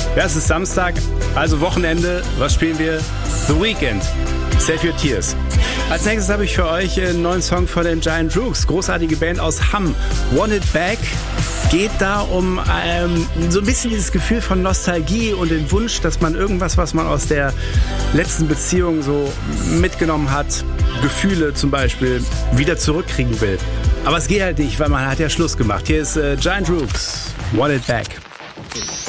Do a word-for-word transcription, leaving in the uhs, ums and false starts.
Ja, es ist Samstag, also Wochenende. Was spielen wir? The Weeknd. Save Your Tears. Als nächstes habe ich für euch einen neuen Song von den Giant Rooks. Großartige Band aus Hamm. Want It Back. Geht da um ähm, so ein bisschen dieses Gefühl von Nostalgie und den Wunsch, dass man irgendwas, was man aus der letzten Beziehung so mitgenommen hat, Gefühle zum Beispiel, wieder zurückkriegen will. Aber es geht halt nicht, weil man hat ja Schluss gemacht. Hier ist äh, Giant Rooks. Want It Back.